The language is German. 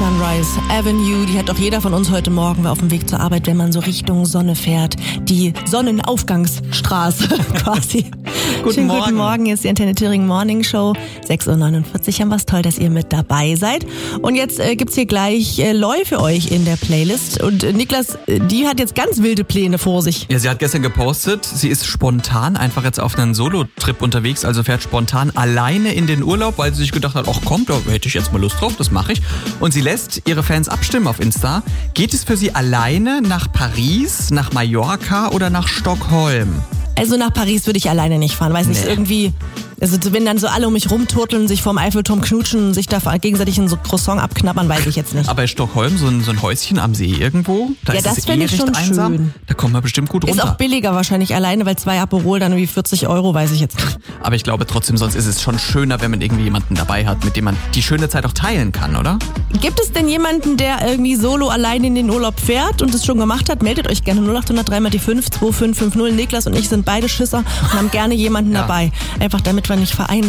Sunrise Avenue, die hat doch jeder von uns heute Morgen auf dem Weg zur Arbeit, wenn man so Richtung Sonne fährt. Die Sonnenaufgangsstraße quasi. Guten Morgen, hier ist die Antenne Thüringen Morning Show. 6.49 Uhr haben wir es. Toll, dass ihr mit dabei seid. Und jetzt gibt's hier gleich Loi für euch in der Playlist. Und Niklas, die hat jetzt ganz wilde Pläne vor sich. Ja, sie hat gestern gepostet, sie ist spontan einfach jetzt auf einen Solo-Trip unterwegs, also fährt spontan alleine in den Urlaub, weil sie sich gedacht hat, ach komm, da hätte ich jetzt mal Lust drauf, das mache ich. Und sie lässt ihre Fans abstimmen auf Insta. Geht es für sie alleine nach Paris, nach Mallorca oder nach Stockholm? Also nach Paris würde ich alleine nicht fahren, weiß nicht, irgendwie, also wenn dann so alle um mich rumturteln, sich vorm Eiffelturm knutschen, sich da gegenseitig in so Croissant abknabbern, weiß ich jetzt nicht. Aber in Stockholm so ein Häuschen am See irgendwo, da ja, ist das es fände ich schon einsam. Schön. Da kommt man bestimmt gut runter. Ist auch billiger wahrscheinlich alleine, weil 2 Aperol dann irgendwie 40 €, weiß ich jetzt nicht. Aber ich glaube trotzdem, sonst ist es schon schöner, wenn man irgendwie jemanden dabei hat, mit dem man die schöne Zeit auch teilen kann, oder? Gibt es denn jemanden, der irgendwie solo alleine in den Urlaub fährt und es schon gemacht hat? Meldet euch gerne 0800 3 mal die 5 2550. Niklas und ich sind beide Schisser und haben gerne jemanden dabei. Einfach damit wir nicht vereinsamen.